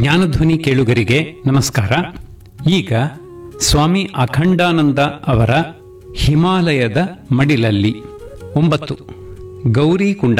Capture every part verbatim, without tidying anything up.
ಜ್ಞಾನಧ್ವನಿ ಕೇಳುಗರಿಗೆ ನಮಸ್ಕಾರ. ಈಗ ಸ್ವಾಮಿ ಅಖಂಡಾನಂದ ಅವರ ಹಿಮಾಲಯದ ಮಡಿಲಲ್ಲಿ ಒಂಬತ್ತು ಗೌರಿಕುಂಡ.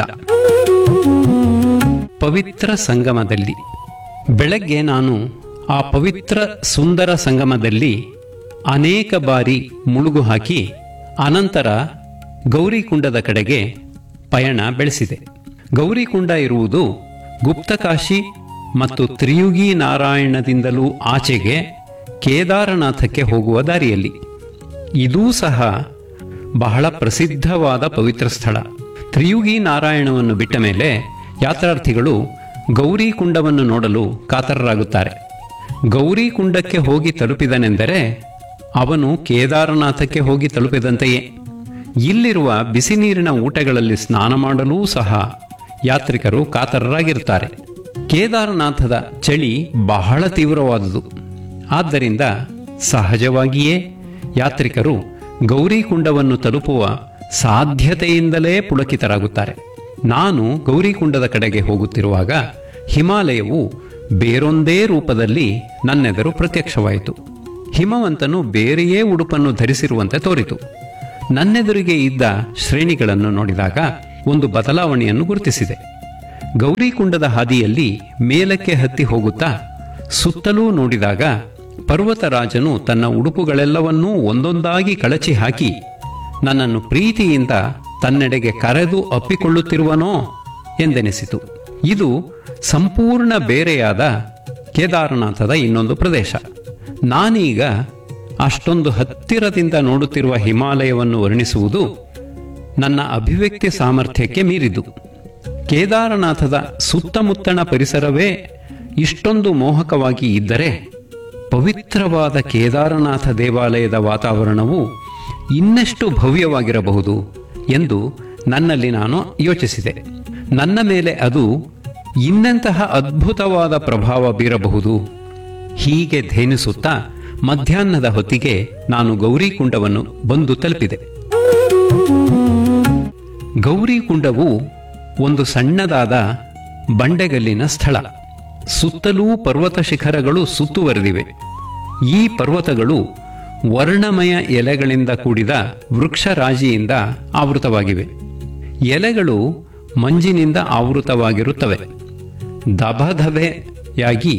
ಪವಿತ್ರ ಸಂಗಮದಲ್ಲಿ ಬೆಳಗ್ಗೆ ನಾನು ಆ ಪವಿತ್ರ ಸುಂದರ ಸಂಗಮದಲ್ಲಿ ಅನೇಕ ಬಾರಿ ಮುಳುಗು ಹಾಕಿ ಅನಂತರ ಗೌರಿಕುಂಡದ ಕಡೆಗೆ ಪಯಣ ಬೆಳೆಸಿದೆ. ಗೌರಿಕುಂಡ ಇರುವುದು ಗುಪ್ತಕಾಶಿ ಮತ್ತು ತ್ರಿಯುಗಿ ನಾರಾಯಣದಿಂದಲೂ ಆಚೆಗೆ ಕೇದಾರನಾಥಕ್ಕೆ ಹೋಗುವ ದಾರಿಯಲ್ಲಿ. ಇದೂ ಸಹ ಬಹಳ ಪ್ರಸಿದ್ಧವಾದ ಪವಿತ್ರ ಸ್ಥಳ. ತ್ರಿಯುಗಿ ನಾರಾಯಣವನ್ನು ಬಿಟ್ಟ ಮೇಲೆ ಯಾತ್ರಾರ್ಥಿಗಳು ಗೌರಿಕುಂಡವನ್ನು ನೋಡಲು ಕಾತರರಾಗುತ್ತಾರೆ. ಗೌರಿಕುಂಡಕ್ಕೆ ಹೋಗಿ ತಲುಪಿದನೆಂದರೆ ಅವನು ಕೇದಾರನಾಥಕ್ಕೆ ಹೋಗಿ ತಲುಪಿದಂತೆಯೇ. ಇಲ್ಲಿರುವ ಬಿಸಿ ನೀರಿನ ಊಟಗಳಲ್ಲಿ ಸ್ನಾನ ಮಾಡಲೂ ಸಹ ಯಾತ್ರಿಕರು ಕಾತರರಾಗಿರುತ್ತಾರೆ. ಕೇದಾರನಾಥದ ಚಳಿ ಬಹಳ ತೀವ್ರವಾದುದು. ಆದ್ದರಿಂದ ಸಹಜವಾಗಿಯೇ ಯಾತ್ರಿಕರು ಗೌರಿಕುಂಡವನ್ನು ತಲುಪುವ ಸಾಧ್ಯತೆಯಿಂದಲೇ ಪುಳಕಿತರಾಗುತ್ತಾರೆ. ನಾನು ಗೌರಿಕುಂಡದ ಕಡೆಗೆ ಹೋಗುತ್ತಿರುವಾಗ ಹಿಮಾಲಯವು ಬೇರೊಂದೇ ರೂಪದಲ್ಲಿ ನನ್ನೆದುರು ಪ್ರತ್ಯಕ್ಷವಾಯಿತು. ಹಿಮವಂತನು ಬೇರೆಯೇ ಉಡುಪನ್ನು ಧರಿಸಿರುವಂತೆ ತೋರಿತು. ನನ್ನೆದುರಿಗೆ ಇದ್ದ ಶ್ರೇಣಿಗಳನ್ನು ನೋಡಿದಾಗ ಒಂದು ಬದಲಾವಣೆಯನ್ನು ಗುರುತಿಸಿದೆ. ಗೌರಿಕುಂಡದ ಹಾದಿಯಲ್ಲಿ ಮೇಲಕ್ಕೆ ಹತ್ತಿ ಹೋಗುತ್ತಾ ಸುತ್ತಲೂ ನೋಡಿದಾಗ ಪರ್ವತರಾಜನು ತನ್ನ ಉಡುಪುಗಳೆಲ್ಲವನ್ನೂ ಒಂದೊಂದಾಗಿ ಕಳಚಿ ಹಾಕಿ ನನ್ನನ್ನು ಪ್ರೀತಿಯಿಂದ ತನ್ನೆಡೆಗೆ ಕರೆದು ಅಪ್ಪಿಕೊಳ್ಳುತ್ತಿರುವನೋ ಎಂದೆನಿಸಿತು. ಇದು ಸಂಪೂರ್ಣ ಬೇರೆಯಾದ ಕೇದಾರನಾಥದ ಇನ್ನೊಂದು ಪ್ರದೇಶ. ನಾನೀಗ ಅಷ್ಟೊಂದು ಹತ್ತಿರದಿಂದ ನೋಡುತ್ತಿರುವ ಹಿಮಾಲಯವನ್ನು ವರ್ಣಿಸುವುದು ನನ್ನ ಅಭಿವ್ಯಕ್ತಿ ಸಾಮರ್ಥ್ಯಕ್ಕೆ ಮೀರಿದ್ದು. ಕೇದಾರನಾಥದ ಸುತ್ತಮುತ್ತಣ ಪರಿಸರವೇ ಇಷ್ಟೊಂದು ಮೋಹಕವಾಗಿ ಇದ್ದರೆ ಪವಿತ್ರವಾದ ಕೇದಾರನಾಥ ದೇವಾಲಯದ ವಾತಾವರಣವು ಇನ್ನೆಷ್ಟು ಭವ್ಯವಾಗಿರಬಹುದು ಎಂದು ನನ್ನಲ್ಲಿ ನಾನು ಯೋಚಿಸಿದೆ. ನನ್ನ ಮೇಲೆ ಅದು ಇನ್ನೆಂತಹ ಅದ್ಭುತವಾದ ಪ್ರಭಾವ ಬೀರಬಹುದು. ಹೀಗೆ ಧೇನಿಸುತ್ತಾ ಮಧ್ಯಾಹ್ನದ ಹೊತ್ತಿಗೆ ನಾನು ಗೌರಿಕುಂಡವನ್ನು ಬಂದು ತಲುಪಿದೆ. ಗೌರಿಕುಂಡವು ಒಂದು ಸಣ್ಣದಾದ ಬಂಡೆಗಲ್ಲಿನ ಸ್ಥಳ. ಸುತ್ತಲೂ ಪರ್ವತ ಶಿಖರಗಳು ಸುತ್ತುವರೆದಿವೆ. ಈ ಪರ್ವತಗಳು ವರ್ಣಮಯ ಎಲೆಗಳಿಂದ ಕೂಡಿದ ವೃಕ್ಷರಾಜಿಯಿಂದ ಆವೃತವಾಗಿವೆ. ಎಲೆಗಳು ಮಂಜಿನಿಂದ ಆವೃತವಾಗಿರುತ್ತವೆ. ದಭಧಭೆಯಾಗಿ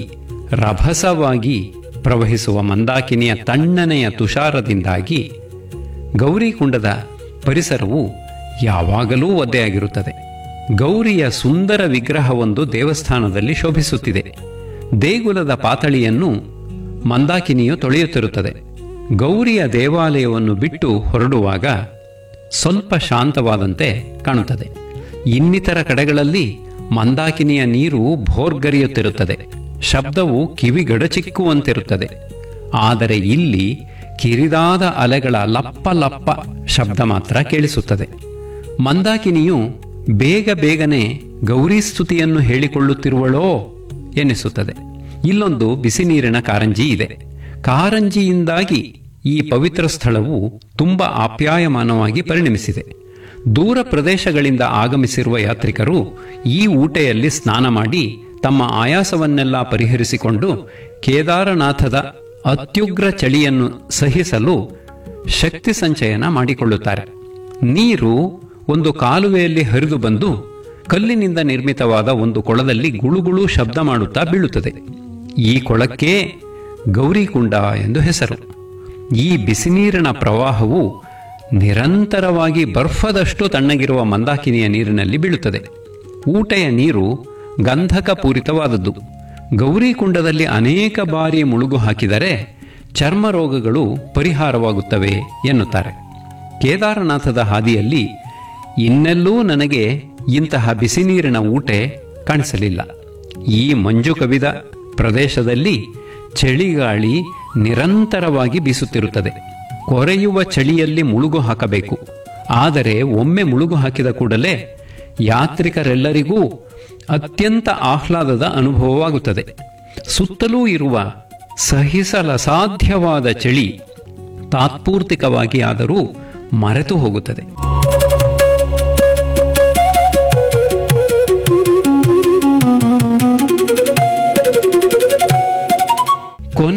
ರಭಸವಾಗಿ ಪ್ರವಹಿಸುವ ಮಂದಾಕಿನಿಯ ತಣ್ಣನೆಯ ತುಷಾರದಿಂದಾಗಿ ಗೌರಿಕುಂಡದ ಪರಿಸರವು ಯಾವಾಗಲೂ ಒದ್ದೆಯಾಗಿರುತ್ತದೆ. ಗೌರಿಯ ಸುಂದರ ವಿಗ್ರಹವೊಂದು ದೇವಸ್ಥಾನದಲ್ಲಿ ಶೋಭಿಸುತ್ತಿದೆ. ದೇಗುಲದ ಪಾತಳಿಯನ್ನು ಮಂದಾಕಿನಿಯು ತೊಳೆಯುತ್ತಿರುತ್ತದೆ. ಗೌರಿಯ ದೇವಾಲಯವನ್ನು ಬಿಟ್ಟು ಹೊರಡುವಾಗ ಸ್ವಲ್ಪ ಶಾಂತವಾದಂತೆ ಕಾಣುತ್ತದೆ. ಇನ್ನಿತರ ಕಡೆಗಳಲ್ಲಿ ಮಂದಾಕಿನಿಯ ನೀರು ಭೋರ್ಗರಿಯುತ್ತಿರುತ್ತದೆ. ಶಬ್ದವು ಕಿವಿಗಡಚಿಕ್ಕುವಂತಿರುತ್ತದೆ. ಆದರೆ ಇಲ್ಲಿ ಕಿರಿದಾದ ಅಲೆಗಳ ಲಪ್ಪ ಲಪ್ಪ ಶಬ್ದ ಮಾತ್ರ ಕೇಳಿಸುತ್ತದೆ. ಮಂದಾಕಿನಿಯು ಬೇಗ ಬೇಗನೆ ಗೌರಿ ಸ್ತುತಿಯನ್ನು ಹೇಳಿಕೊಳ್ಳುತ್ತಿರುವಳೋ ಎನ್ನಿಸುತ್ತದೆ. ಇಲ್ಲೊಂದು ಬಿಸಿ ನೀರಿನ ಕಾರಂಜಿ ಇದೆ. ಕಾರಂಜಿಯಿಂದಾಗಿ ಈ ಪವಿತ್ರ ಸ್ಥಳವು ತುಂಬ ಆಪ್ಯಾಯಮಾನವಾಗಿ ಪರಿಣಮಿಸಿದೆ. ದೂರ ಪ್ರದೇಶಗಳಿಂದ ಆಗಮಿಸಿರುವ ಯಾತ್ರಿಕರು ಈ ಊಟೆಯಲ್ಲಿ ಸ್ನಾನ ಮಾಡಿ ತಮ್ಮ ಆಯಾಸವನ್ನೆಲ್ಲ ಪರಿಹರಿಸಿಕೊಂಡು ಕೇದಾರನಾಥದ ಅತ್ಯುಗ್ರ ಚಳಿಯನ್ನು ಸಹಿಸಲು ಶಕ್ತಿ ಸಂಚಯನ ಮಾಡಿಕೊಳ್ಳುತ್ತಾರೆ. ನೀರು ಒಂದು ಕಾಲುವೆಯಲ್ಲಿ ಹರಿದು ಬಂದು ಕಲ್ಲಿನಿಂದ ನಿರ್ಮಿತವಾದ ಒಂದು ಕೊಳದಲ್ಲಿ ಗುಳುಗುಳು ಶಬ್ದ ಮಾಡುತ್ತಾ ಬೀಳುತ್ತದೆ. ಈ ಕೊಳಕ್ಕೆ ಗೌರಿಕುಂಡ ಎಂದು ಹೆಸರು. ಈ ಬಿಸಿನೀರಿನ ಪ್ರವಾಹವು ನಿರಂತರವಾಗಿ ಬರ್ಫದಷ್ಟು ತಣ್ಣಗಿರುವ ಮಂದಾಕಿನಿಯ ನೀರಿನಲ್ಲಿ ಬೀಳುತ್ತದೆ. ಊಟೆಯ ನೀರು ಗಂಧಕ ಪೂರಿತವಾದದ್ದು. ಗೌರಿಕುಂಡದಲ್ಲಿ ಅನೇಕ ಬಾರಿ ಮುಳುಗು ಹಾಕಿದರೆ ಚರ್ಮ ರೋಗಗಳು ಪರಿಹಾರವಾಗುತ್ತವೆ ಎನ್ನುತ್ತಾರೆ. ಕೇದಾರನಾಥದ ಹಾದಿಯಲ್ಲಿ ಇನ್ನೆಲ್ಲೂ ನನಗೆ ಇಂತಹ ಬಿಸಿ ನೀರಿನ ಊಟೆ ಕಾಣಿಸಲಿಲ್ಲ. ಈ ಮಂಜು ಕವಿದ ಪ್ರದೇಶದಲ್ಲಿ ಚಳಿಗಾಳಿ ನಿರಂತರವಾಗಿ ಬೀಸುತ್ತಿರುತ್ತದೆ. ಕೊರೆಯುವ ಚಳಿಯಲ್ಲಿ ಮುಳುಗು ಹಾಕಬೇಕು. ಆದರೆ ಒಮ್ಮೆ ಮುಳುಗು ಹಾಕಿದ ಕೂಡಲೇ ಯಾತ್ರಿಕರೆಲ್ಲರಿಗೂ ಅತ್ಯಂತ ಆಹ್ಲಾದದ ಅನುಭವವಾಗುತ್ತದೆ. ಸುತ್ತಲೂ ಇರುವ ಸಹಿಸಲಸಾಧ್ಯವಾದ ಚಳಿ ತಾತ್ಪೂರ್ತಿಕವಾಗಿ ಆದರೂ ಮರೆತು ಹೋಗುತ್ತದೆ.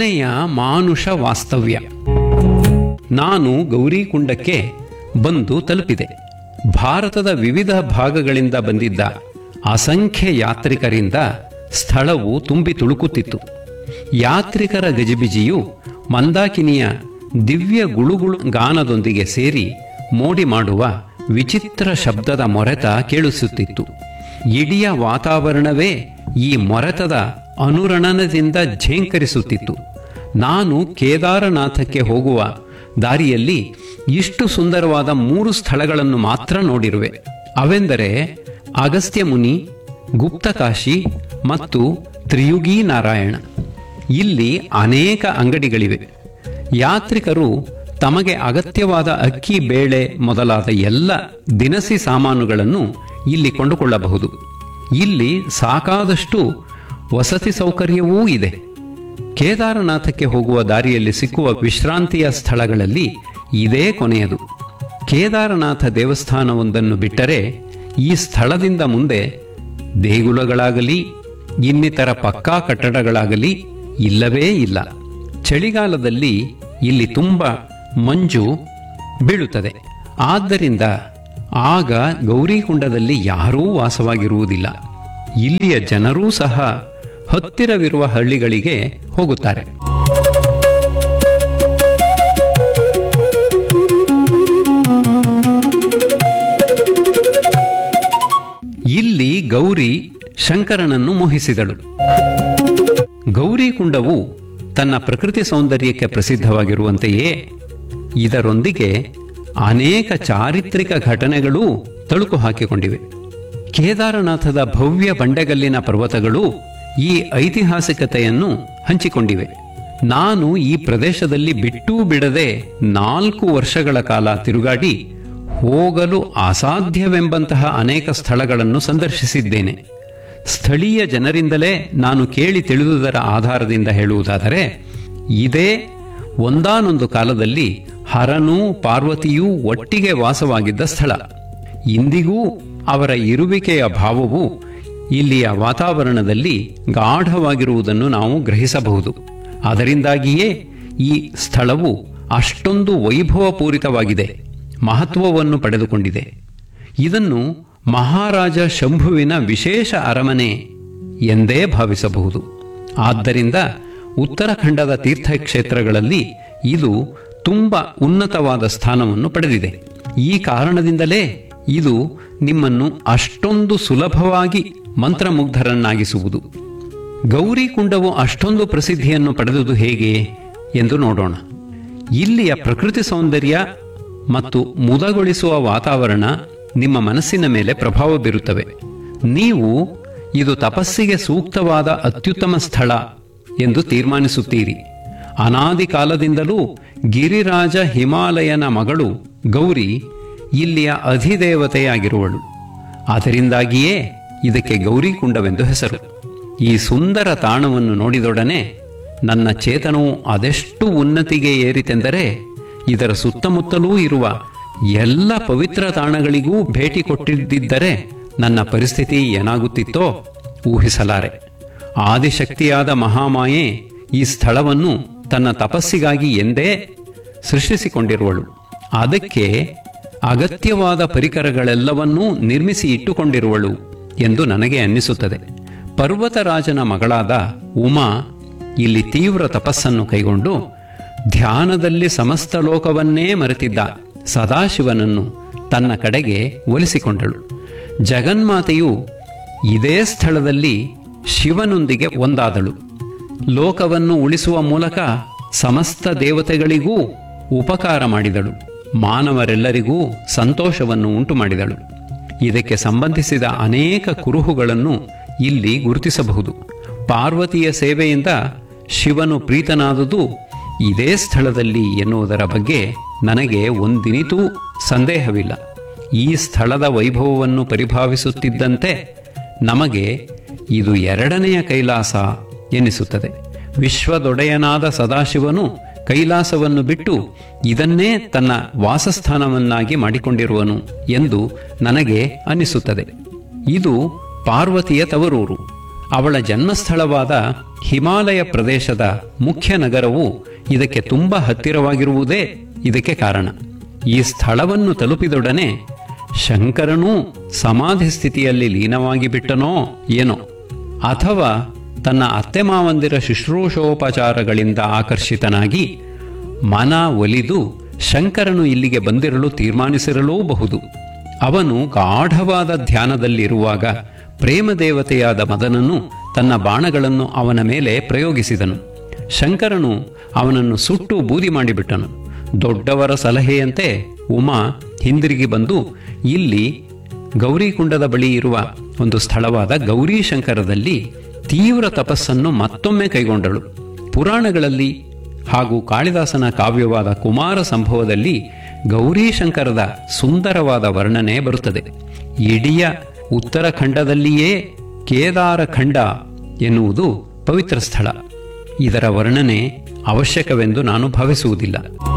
ಕೊನೆಯ ಮಾನುಷ ವಾಸ್ತವ್ಯ. ನಾನು ಗೌರಿಕುಂಡಕ್ಕೆ ಬಂದು ತಲುಪಿದೆ. ಭಾರತದ ವಿವಿಧ ಭಾಗಗಳಿಂದ ಬಂದಿದ್ದ ಅಸಂಖ್ಯ ಯಾತ್ರಿಕರಿಂದ ಸ್ಥಳವು ತುಂಬಿ ತುಳುಕುತ್ತಿತ್ತು. ಯಾತ್ರಿಕರ ಗಜಿಬಿಜಿಯು ಮಂದಾಕಿನಿಯ ದಿವ್ಯ ಗುಳುಗುಳು ಗಾನದೊಂದಿಗೆ ಸೇರಿ ಮೋಡಿ ಮಾಡುವ ವಿಚಿತ್ರ ಶಬ್ದದ ಮೊರೆತ ಕೇಳಿಸುತ್ತಿತ್ತು. ಇಡೀ ವಾತಾವರಣವೇ ಈ ಮೊರೆತದ ಅನುರಣನದಿಂದ ಝೇಂಕರಿಸುತ್ತಿತ್ತು. ನಾನು ಕೇದಾರನಾಥಕ್ಕೆ ಹೋಗುವ ದಾರಿಯಲ್ಲಿ ಇಷ್ಟು ಸುಂದರವಾದ ಮೂರು ಸ್ಥಳಗಳನ್ನು ಮಾತ್ರ ನೋಡಿರುವೆ. ಅವೆಂದರೆ ಅಗಸ್ತ್ಯ ಮುನಿ, ಗುಪ್ತಕಾಶಿ ಮತ್ತು ತ್ರಿಯುಗಿ ನಾರಾಯಣ. ಇಲ್ಲಿ ಅನೇಕ ಅಂಗಡಿಗಳಿವೆ. ಯಾತ್ರಿಕರು ತಮಗೆ ಅಗತ್ಯವಾದ ಅಕ್ಕಿ, ಬೇಳೆ ಮೊದಲಾದ ಎಲ್ಲ ದಿನಸಿ ಸಾಮಾನುಗಳನ್ನು ಇಲ್ಲಿ ಕೊಂಡುಕೊಳ್ಳಬಹುದು. ಇಲ್ಲಿ ಸಾಕಾದಷ್ಟು ವಸತಿ ಸೌಕರ್ಯವೂ ಇದೆ. ಕೇದಾರನಾಥಕ್ಕೆ ಹೋಗುವ ದಾರಿಯಲ್ಲಿ ಸಿಕ್ಕುವ ವಿಶ್ರಾಂತಿಯ ಸ್ಥಳಗಳಲ್ಲಿ ಇದೇ ಕೊನೆಯದು. ಕೇದಾರನಾಥ ದೇವಸ್ಥಾನವೊಂದನ್ನು ಬಿಟ್ಟರೆ ಈ ಸ್ಥಳದಿಂದ ಮುಂದೆ ದೇಗುಲಗಳಾಗಲಿ ಇನ್ನಿತರ ಪಕ್ಕಾ ಕಟ್ಟಡಗಳಾಗಲಿ ಇಲ್ಲವೇ ಇಲ್ಲ. ಚಳಿಗಾಲದಲ್ಲಿ ಇಲ್ಲಿ ತುಂಬ ಮಂಜು ಬೀಳುತ್ತದೆ. ಆದ್ದರಿಂದ ಆಗ ಗೌರಿಕುಂಡದಲ್ಲಿ ಯಾರೂ ವಾಸವಾಗಿರುವುದಿಲ್ಲ. ಇಲ್ಲಿಯ ಜನರೂ ಸಹ ಹತ್ತಿರವಿರುವ ಹಳ್ಳಿಗಳಿಗೆ ಹೋಗುತ್ತಾರೆ. ಇಲ್ಲಿ ಗೌರಿ ಶಂಕರನನ್ನು ಮೋಹಿಸಿದಳು. ಗೌರಿಕುಂಡವು ತನ್ನ ಪ್ರಕೃತಿ ಸೌಂದರ್ಯಕ್ಕೆ ಪ್ರಸಿದ್ಧವಾಗಿರುವಂತೆಯೇ ಇದರೊಂದಿಗೆ ಅನೇಕ ಚಾರಿತ್ರಿಕ ಘಟನೆಗಳೂ ತಳುಕು ಹಾಕಿಕೊಂಡಿವೆ. ಕೇದಾರನಾಥದ ಭವ್ಯ ಬಂಡೆಗಲ್ಲಿನ ಪರ್ವತಗಳು ಈ ಐತಿಹಾಸಿಕತೆಯನ್ನು ಹಂಚಿಕೊಂಡಿವೆ. ನಾನು ಈ ಪ್ರದೇಶದಲ್ಲಿ ಬಿಟ್ಟೂ ಬಿಡದೆ ನಾಲ್ಕು ವರ್ಷಗಳ ಕಾಲ ತಿರುಗಾಡಿ ಹೋಗಲು ಅಸಾಧ್ಯವೆಂಬಂತಹ ಅನೇಕ ಸ್ಥಳಗಳನ್ನು ಸಂದರ್ಶಿಸಿದ್ದೇನೆ. ಸ್ಥಳೀಯ ಜನರಿಂದಲೇ ನಾನು ಕೇಳಿ ತಿಳಿದುದರ ಆಧಾರದಿಂದ ಹೇಳುವುದಾದರೆ, ಇದೇ ಒಂದಾನೊಂದು ಕಾಲದಲ್ಲಿ ಹರನೂ ಪಾರ್ವತಿಯೂ ಒಟ್ಟಿಗೆ ವಾಸವಾಗಿದ್ದ ಸ್ಥಳ. ಇಂದಿಗೂ ಅವರ ಇರುವಿಕೆಯ ಭಾವವು ಇಲ್ಲಿಯ ವಾತಾವರಣದಲ್ಲಿ ಗಾಢವಾಗಿರುವುದನ್ನು ನಾವು ಗ್ರಹಿಸಬಹುದು. ಅದರಿಂದಾಗಿಯೇ ಈ ಸ್ಥಳವು ಅಷ್ಟೊಂದು ವೈಭವಪೂರಿತವಾಗಿದೆ, ಮಹತ್ವವನ್ನು ಪಡೆದುಕೊಂಡಿದೆ. ಇದನ್ನು ಮಹಾರಾಜ ಶಂಭುವಿನ ವಿಶೇಷ ಅರಮನೆ ಎಂದೇ ಭಾವಿಸಬಹುದು. ಆದ್ದರಿಂದ ಉತ್ತರಾಖಂಡದ ತೀರ್ಥಕ್ಷೇತ್ರಗಳಲ್ಲಿ ಇದು ತುಂಬ ಉನ್ನತವಾದ ಸ್ಥಾನವನ್ನು ಪಡೆದಿದೆ. ಈ ಕಾರಣದಿಂದಲೇ ಇದು ನಿಮ್ಮನ್ನು ಅಷ್ಟೊಂದು ಸುಲಭವಾಗಿ ಮಂತ್ರಮುಗ್ಧರನ್ನಾಗಿಸುವುದು. ಗೌರಿಕುಂಡವು ಅಷ್ಟೊಂದು ಪ್ರಸಿದ್ಧಿಯನ್ನು ಪಡೆದುದು ಹೇಗೆ ಎಂದು ನೋಡೋಣ. ಇಲ್ಲಿಯ ಪ್ರಕೃತಿ ಸೌಂದರ್ಯ ಮತ್ತು ಮುದಗೊಳಿಸುವ ವಾತಾವರಣ ನಿಮ್ಮ ಮನಸ್ಸಿನ ಮೇಲೆ ಪ್ರಭಾವ ಬೀರುತ್ತವೆ. ನೀವು ಇದು ತಪಸ್ಸಿಗೆ ಸೂಕ್ತವಾದ ಅತ್ಯುತ್ತಮ ಸ್ಥಳ ಎಂದು ತೀರ್ಮಾನಿಸುತ್ತೀರಿ. ಅನಾದಿ ಕಾಲದಿಂದಲೂ ಗಿರಿರಾಜ ಹಿಮಾಲಯನ ಮಗಳು ಗೌರಿ ಇಲ್ಲಿಯ ಅಧಿದೇವತೆಯಾಗಿರುವಳು. ಅದರಿಂದಾಗಿಯೇ ಇದಕ್ಕೆ ಗೌರಿಕುಂಡವೆಂದು ಹೆಸರು. ಈ ಸುಂದರ ತಾಣವನ್ನು ನೋಡಿದೊಡನೆ ನನ್ನ ಚೇತನವು ಅದೆಷ್ಟು ಉನ್ನತಿಗೆ ಏರಿತೆಂದರೆ, ಇದರ ಸುತ್ತಮುತ್ತಲೂ ಇರುವ ಎಲ್ಲ ಪವಿತ್ರ ತಾಣಗಳಿಗೂ ಭೇಟಿ ಕೊಟ್ಟಿದ್ದರೆ ನನ್ನ ಪರಿಸ್ಥಿತಿ ಏನಾಗುತ್ತಿತ್ತೋ ಊಹಿಸಲಾರೆ. ಆದಿಶಕ್ತಿಯಾದ ಮಹಾಮಾಯೆ ಈ ಸ್ಥಳವನ್ನು ತನ್ನ ತಪಸ್ಸಿಗಾಗಿ ಎಂದೇ ಸೃಷ್ಟಿಸಿಕೊಂಡಿರುವಳು. ಅದಕ್ಕೆ ಅಗತ್ಯವಾದ ಪರಿಕರಗಳೆಲ್ಲವನ್ನೂ ನಿರ್ಮಿಸಿ ಇಟ್ಟುಕೊಂಡಿರುವಳು ಎಂದು ನನಗೆ ಅನ್ನಿಸುತ್ತದೆ. ಪರ್ವತರಾಜನ ಮಗಳಾದ ಉಮಾ ಇಲ್ಲಿ ತೀವ್ರ ತಪಸ್ಸನ್ನು ಕೈಗೊಂಡು ಧ್ಯಾನದಲ್ಲಿ ಸಮಸ್ತ ಲೋಕವನ್ನೇ ಮರೆತಿದ್ದ ಸದಾಶಿವನನ್ನು ತನ್ನ ಕಡೆಗೆ ಒಲಿಸಿಕೊಂಡಳು. ಜಗನ್ಮಾತೆಯು ಇದೇ ಸ್ಥಳದಲ್ಲಿ ಶಿವನೊಂದಿಗೆ ಒಂದಾದಳು. ಲೋಕವನ್ನು ಉಳಿಸುವ ಮೂಲಕ ಸಮಸ್ತ ದೇವತೆಗಳಿಗೂ ಉಪಕಾರ ಮಾಡಿದಳು. ಮಾನವರೆಲ್ಲರಿಗೂ ಸಂತೋಷವನ್ನು ಉಂಟು ಮಾಡಿದಳು. ಇದಕ್ಕೆ ಸಂಬಂಧಿಸಿದ ಅನೇಕ ಕುರುಹುಗಳನ್ನು ಇಲ್ಲಿ ಗುರುತಿಸಬಹುದು. ಪಾರ್ವತಿಯ ಸೇವೆಯಿಂದ ಶಿವನು ಪ್ರೀತನಾದುದು ಇದೇ ಸ್ಥಳದಲ್ಲಿ ಎನ್ನುವುದರ ಬಗ್ಗೆ ನನಗೆ ಒಂದಿನಿತೂ ಸಂದೇಹವಿಲ್ಲ. ಈ ಸ್ಥಳದ ವೈಭವವನ್ನು ಪರಿಭಾವಿಸುತ್ತಿದ್ದಂತೆ ನಮಗೆ ಇದು ಎರಡನೆಯ ಕೈಲಾಸ ಎನ್ನಿಸುತ್ತದೆ. ವಿಶ್ವದೊಡೆಯನಾದ ಸದಾಶಿವನು ಕೈಲಾಸವನ್ನು ಬಿಟ್ಟು ಇದನ್ನೇ ತನ್ನ ವಾಸಸ್ಥಾನವನ್ನಾಗಿ ಮಾಡಿಕೊಂಡಿರುವನು ಎಂದು ನನಗೆ ಅನ್ನಿಸುತ್ತದೆ. ಇದು ಪಾರ್ವತಿಯ ತವರೂರು. ಅವಳ ಜನ್ಮಸ್ಥಳವಾದ ಹಿಮಾಲಯ ಪ್ರದೇಶದ ಮುಖ್ಯ ನಗರವು ಇದಕ್ಕೆ ತುಂಬ ಹತ್ತಿರವಾಗಿರುವುದೇ ಇದಕ್ಕೆ ಕಾರಣ. ಈ ಸ್ಥಳವನ್ನು ತಲುಪಿದೊಡನೆ ಶಂಕರನೂ ಸಮಾಧಿ ಸ್ಥಿತಿಯಲ್ಲಿ ಲೀನವಾಗಿ ಬಿಟ್ಟನೋ ಏನೋ, ಅಥವಾ ತನ್ನ ಅತ್ತೆ ಮಾವಂದಿರ ಶುಶ್ರೂಷೋಪಚಾರಗಳಿಂದ ಆಕರ್ಷಿತನಾಗಿ ಮನ ಒಲಿದು ಶಂಕರನು ಇಲ್ಲಿಗೆ ಬಂದಿರಲು ತೀರ್ಮಾನಿಸಿರಲೂಬಹುದು. ಅವನು ಗಾಢವಾದ ಧ್ಯಾನದಲ್ಲಿರುವಾಗ ಪ್ರೇಮದೇವತೆಯಾದ ಮದನನು ತನ್ನ ಬಾಣಗಳನ್ನು ಅವನ ಮೇಲೆ ಪ್ರಯೋಗಿಸಿದನು. ಶಂಕರನು ಅವನನ್ನು ಸುಟ್ಟು ಬೂದಿ ಮಾಡಿಬಿಟ್ಟನು. ದೊಡ್ಡವರ ಸಲಹೆಯಂತೆ ಉಮಾ ಹಿಂದಿರುಗಿ ಬಂದು ಇಲ್ಲಿ ಗೌರಿಕುಂಡದ ಬಳಿ ಇರುವ ಒಂದು ಸ್ಥಳವಾದ ಗೌರೀಶಂಕರದಲ್ಲಿ ತೀವ್ರ ತಪಸ್ಸನ್ನು ಮತ್ತೊಮ್ಮೆ ಕೈಗೊಂಡಳು. ಪುರಾಣಗಳಲ್ಲಿ ಹಾಗೂ ಕಾಳಿದಾಸನ ಕಾವ್ಯವಾದ ಕುಮಾರ ಸಂಭವದಲ್ಲಿ ಗೌರೀಶಂಕರದ ಸುಂದರವಾದ ವರ್ಣನೆ ಬರುತ್ತದೆ. ಇಡೀ ಉತ್ತರಾಖಂಡದಲ್ಲಿಯೇ ಕೇದಾರಖಂಡ ಎನ್ನುವುದು ಪವಿತ್ರ ಸ್ಥಳ. ಇದರ ವರ್ಣನೆ ಅವಶ್ಯಕವೆಂದು ನಾನು ಭಾವಿಸುವುದಿಲ್ಲ.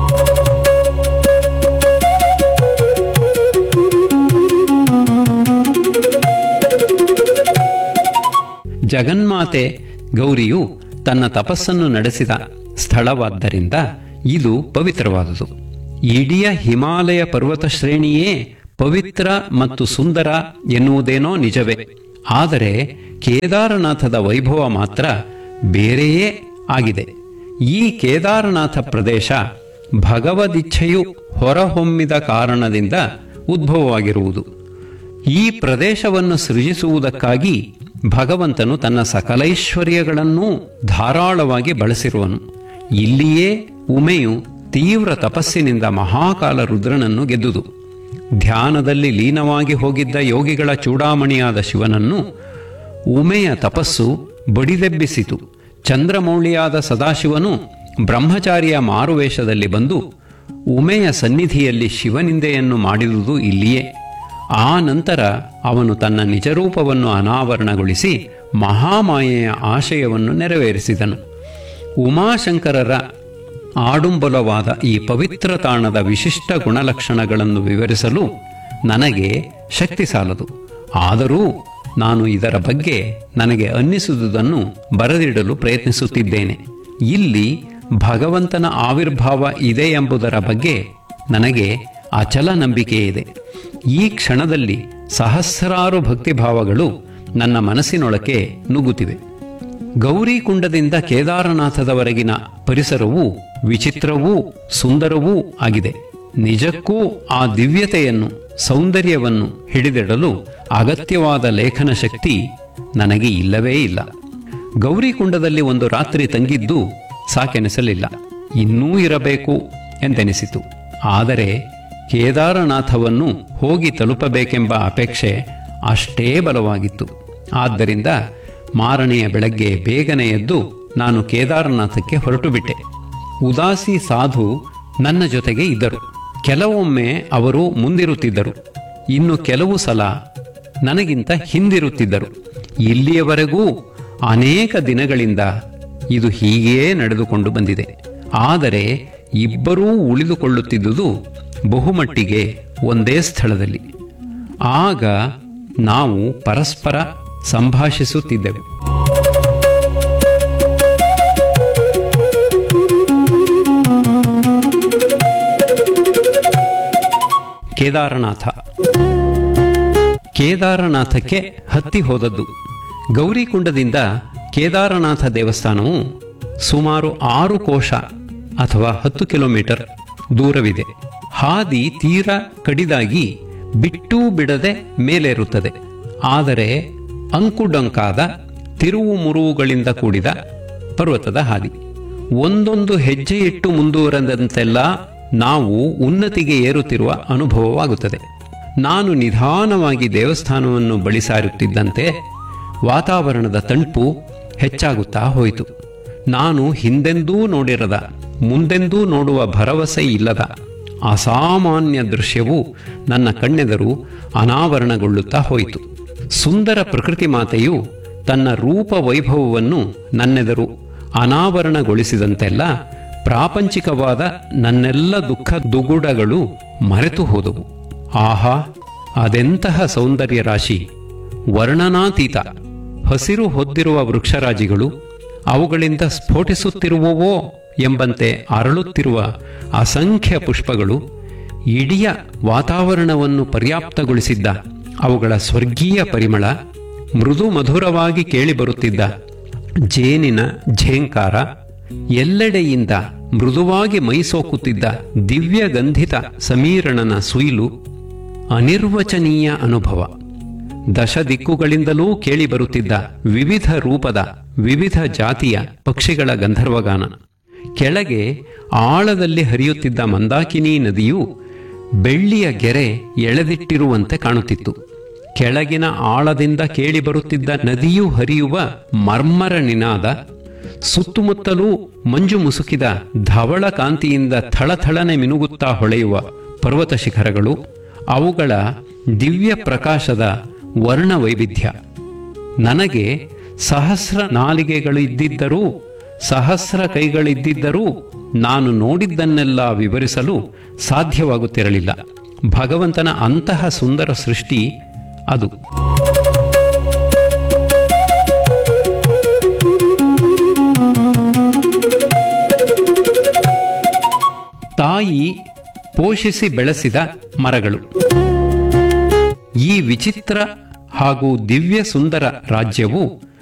ಜಗನ್ಮಾತೆ ಗೌರಿಯು ತನ್ನ ತಪಸ್ಸನ್ನು ನಡೆಸಿದ ಸ್ಥಳವಾದ್ದರಿಂದ ಇದು ಪವಿತ್ರವಾದುದು. ಇಡೀ ಹಿಮಾಲಯ ಪರ್ವತ ಶ್ರೇಣಿಯೇ ಪವಿತ್ರ ಮತ್ತು ಸುಂದರ ಎನ್ನುವುದೇನೋ ನಿಜವೇ. ಆದರೆ ಕೇದಾರನಾಥದ ವೈಭವ ಮಾತ್ರ ಬೇರೆಯೇ ಆಗಿದೆ. ಈ ಕೇದಾರನಾಥ ಪ್ರದೇಶ ಭಗವದಿಚ್ಛೆಯು ಹೊರಹೊಮ್ಮಿದ ಕಾರಣದಿಂದ ಉದ್ಭವವಾಗಿರುವುದು. ಈ ಪ್ರದೇಶವನ್ನು ಸೃಜಿಸುವುದಕ್ಕಾಗಿ ಭಗವಂತನು ತನ್ನ ಸಕಲೈಶ್ವರ್ಯಗಳನ್ನೂ ಧಾರಾಳವಾಗಿ ಬಳಸಿರುವನು. ಇಲ್ಲಿಯೇ ಉಮೆಯು ತೀವ್ರ ತಪಸ್ಸಿನಿಂದ ಮಹಾಕಾಲ ರುದ್ರನನ್ನು ಗೆದ್ದುದು. ಧ್ಯಾನದಲ್ಲಿ ಲೀನವಾಗಿ ಹೋಗಿದ್ದ ಯೋಗಿಗಳ ಚೂಡಾಮಣಿಯಾದ ಶಿವನನ್ನು ಉಮೆಯ ತಪಸ್ಸು ಬಡಿದೆಬ್ಬಿಸಿತು. ಚಂದ್ರಮೌಳಿಯಾದ ಸದಾಶಿವನು ಬ್ರಹ್ಮಚಾರಿಯ ಮಾರುವೇಷದಲ್ಲಿ ಬಂದು ಉಮೆಯ ಸನ್ನಿಧಿಯಲ್ಲಿ ಶಿವನಿಂದೆಯನ್ನು ಮಾಡಿದುದು ಇಲ್ಲಿಯೇ. ಆ ನಂತರ ಅವನು ತನ್ನ ನಿಜರೂಪವನ್ನು ಅನಾವರಣಗೊಳಿಸಿ ಮಹಾಮಾಯೆಯ ಆಶಯವನ್ನು ನೆರವೇರಿಸಿದನು. ಉಮಾಶಂಕರರ ಆಡುಂಬಲವಾದ ಈ ಪವಿತ್ರ ತಾಣದ ವಿಶಿಷ್ಟ ಗುಣಲಕ್ಷಣಗಳನ್ನು ವಿವರಿಸಲು ನನಗೆ ಶಕ್ತಿ ಸಾಲದು. ಆದರೂ ನಾನು ಇದರ ಬಗ್ಗೆ ನನಗೆ ಅನ್ನಿಸುವುದನ್ನು ಬರೆದಿಡಲು ಪ್ರಯತ್ನಿಸುತ್ತಿದ್ದೇನೆ. ಇಲ್ಲಿ ಭಗವಂತನ ಆವಿರ್ಭಾವ ಇದೆ ಎಂಬುದರ ಬಗ್ಗೆ ನನಗೆ ಅಚಲ ನಂಬಿಕೆ ಇದೆ. ಈ ಕ್ಷಣದಲ್ಲಿ ಸಹಸ್ರಾರು ಭಕ್ತಿಭಾವಗಳು ನನ್ನ ಮನಸ್ಸಿನೊಳಕ್ಕೆ ನುಗ್ಗುತ್ತಿವೆ. ಗೌರಿಕುಂಡದಿಂದ ಕೇದಾರನಾಥದವರೆಗಿನ ಪರಿಸರವು ವಿಚಿತ್ರವೂ ಸುಂದರವೂ ಆಗಿದೆ. ನಿಜಕ್ಕೂ ಆ ದಿವ್ಯತೆಯನ್ನು ಸೌಂದರ್ಯವನ್ನು ಹಿಡಿದಿಡಲು ಅಗತ್ಯವಾದ ಲೇಖನ ಶಕ್ತಿ ನನಗೆ ಇಲ್ಲವೇ ಇಲ್ಲ. ಗೌರಿಕುಂಡದಲ್ಲಿ ಒಂದು ರಾತ್ರಿ ತಂಗಿದ್ದು ಸಾಕೆನಿಸಲಿಲ್ಲ, ಇನ್ನೂ ಇರಬೇಕು ಎಂದೆನಿಸಿತು. ಆದರೆ ಕೇದಾರನಾಥವನ್ನು ಹೋಗಿ ತಲುಪಬೇಕೆಂಬ ಅಪೇಕ್ಷೆ ಅಷ್ಟೇ ಬಲವಾಗಿತ್ತು. ಆದ್ದರಿಂದ ಮಾರನೆಯ ಬೆಳಗ್ಗೆ ಬೇಗನೆ ಎದ್ದು ನಾನು ಕೇದಾರನಾಥಕ್ಕೆ ಹೊರಟು ಬಿಟ್ಟೆ. ಉದಾಸಿ ಸಾಧು ನನ್ನ ಜೊತೆಗೆ ಇದ್ದರು. ಕೆಲವೊಮ್ಮೆ ಅವರು ಮುಂದಿರುತ್ತಿದ್ದರು, ಇನ್ನು ಕೆಲವು ಸಲ ನನಗಿಂತ ಹಿಂದಿರುತ್ತಿದ್ದರು. ಇಲ್ಲಿಯವರೆಗೂ ಅನೇಕ ದಿನಗಳಿಂದ ಇದು ಹೀಗೆಯೇ ನಡೆದುಕೊಂಡು ಬಂದಿದೆ. ಆದರೆ ಇಬ್ಬರೂ ಉಳಿದುಕೊಳ್ಳುತ್ತಿದ್ದುದು ಬಹುಮಟ್ಟಿಗೆ ಒಂದೇ ಸ್ಥಳದಲ್ಲಿ. ಆಗ ನಾವು ಪರಸ್ಪರ ಸಂಭಾಷಿಸುತ್ತಿದ್ದೆವು. ಕೇದಾರನಾಥ. ಕೇದಾರನಾಥಕ್ಕೆ ಹತ್ತಿ ಹೋದದ್ದು. ಗೌರಿಕುಂಡದಿಂದ ಕೇದಾರನಾಥ ದೇವಸ್ಥಾನವು ಸುಮಾರು ಆರು ಕೋಶ ಅಥವಾ ಹತ್ತು ಕಿಲೋಮೀಟರ್ ದೂರವಿದೆ. ಹಾದಿ ತೀರ ಕಡಿದಾಗಿ ಬಿಟ್ಟೂ ಬಿಡದೆ ಮೇಲೇರುತ್ತದೆ. ಆದರೆ ಅಂಕುಡೊಂಕಾದ ತಿರುವು ಮುರುವುಗಳಿಂದ ಕೂಡಿದ ಪರ್ವತದ ಹಾದಿ. ಒಂದೊಂದು ಹೆಜ್ಜೆ ಇಟ್ಟು ಮುಂದುವರೆದಂತೆಲ್ಲ ನಾವು ಉನ್ನತಿಗೆ ಏರುತ್ತಿರುವ ಅನುಭವವಾಗುತ್ತದೆ. ನಾನು ನಿಧಾನವಾಗಿ ದೇವಸ್ಥಾನವನ್ನು ಬಳಿ ಸಾರುತ್ತಿದ್ದಂತೆ ವಾತಾವರಣದ ತಂಪು ಹೆಚ್ಚಾಗುತ್ತಾ ಹೋಯಿತು. ನಾನು ಹಿಂದೆಂದೂ ನೋಡಿರದ, ಮುಂದೆಂದೂ ನೋಡುವ ಭರವಸೆ ಇಲ್ಲದ ಅಸಾಮಾನ್ಯ ದೃಶ್ಯವು ನನ್ನ ಕಣ್ಣೆದರು ಅನಾವರಣಗೊಳ್ಳುತ್ತಾ ಹೋಯಿತು. ಸುಂದರ ಪ್ರಕೃತಿ ಮಾತೆಯು ತನ್ನ ರೂಪ ವೈಭವವನ್ನು ನನ್ನೆದರು ಅನಾವರಣಗೊಳಿಸಿದಂತೆಲ್ಲ ಪ್ರಾಪಂಚಿಕವಾದ ನನ್ನೆಲ್ಲ ದುಃಖ ದುಗುಡಗಳು ಮರೆತು ಹೋದವು. ಆಹಾ, ಅದೆಂತಹ ಸೌಂದರ್ಯ ರಾಶಿ! ವರ್ಣನಾತೀತ. ಹಸಿರು ಹೊದ್ದಿರುವ ವೃಕ್ಷರಾಜಿಗಳು, ಅವುಗಳಿಂದ ಸ್ಫೋಟಿಸುತ್ತಿರುವವೋ ಎಂಬಂತೆ ಅರಳುತ್ತಿರುವ ಅಸಂಖ್ಯ ಪುಷ್ಪಗಳು, ಇಡೀ ವಾತಾವರಣವನ್ನು ಪರ್ಯಾಪ್ತಗೊಳಿಸಿದ್ದ ಅವುಗಳ ಸ್ವರ್ಗೀಯ ಪರಿಮಳ, ಮೃದು ಮಧುರವಾಗಿ ಕೇಳಿಬರುತ್ತಿದ್ದ ಜೇನಿನ ಝೇಂಕಾರ, ಎಲ್ಲೆಡೆಯಿಂದ ಮೃದುವಾಗಿ ಮೈಸೋಕುತ್ತಿದ್ದ ದಿವ್ಯಗಂಧಿತ ಸಮೀರಣನ ಸುಯಿಲು, ಅನಿರ್ವಚನೀಯ ಅನುಭವ. ದಶ ದಿಕ್ಕುಗಳಿಂದಲೂ ಕೇಳಿಬರುತ್ತಿದ್ದ ವಿವಿಧ ರೂಪದ ವಿವಿಧ ಜಾತಿಯ ಪಕ್ಷಿಗಳ ಗಂಧರ್ವಗಾನ. ಕೆಳಗೆ ಆಳದಲ್ಲಿ ಹರಿಯುತ್ತಿದ್ದ ಮಂದಾಕಿನಿ ನದಿಯು ಬೆಳ್ಳಿಯ ಗೆರೆ ಎಳೆದಿಟ್ಟಿರುವಂತೆ ಕಾಣುತ್ತಿತ್ತು. ಕೆಳಗಿನ ಆಳದಿಂದ ಕೇಳಿಬರುತ್ತಿದ್ದ ನದಿಯು ಹರಿಯುವ ಮರ್ಮರ ನಿನಾದ, ಸುತ್ತಮುತ್ತಲೂ ಮಂಜು ಮುಸುಕಿದ ಧವಳ ಕಾಂತಿಯಿಂದ ಥಳಥಳನೆ ಮಿನುಗುತ್ತಾ ಹೊಳೆಯುವ ಪರ್ವತ ಶಿಖರಗಳು, ಅವುಗಳ ದಿವ್ಯ ಪ್ರಕಾಶದ ವರ್ಣ ವೈವಿಧ್ಯ. ನನಗೆ ಸಹಸ್ರ ನಾಲಿಗೆಗಳು ಇದ್ದಿದ್ದರೂ, ಸಹಸ್ರ ಕೈಗಳಿದ್ದಿದ್ದರೂ ನಾನು ನೋಡಿದ್ದನ್ನೆಲ್ಲ ವಿವರಿಸಲು ಸಾಧ್ಯವಾಗುತ್ತಿರಲಿಲ್ಲ. ಭಗವಂತನ ಅಂತಹ ಸುಂದರ ಸೃಷ್ಟಿ ಅದು. ತಾಯಿ ಪೋಷಿಸಿ ಬೆಳೆಸಿದ ಮರಗಳು. ಈ ವಿಚಿತ್ರ ಹಾಗೂ ದಿವ್ಯ ಸುಂದರ ರಾಜ್ಯವು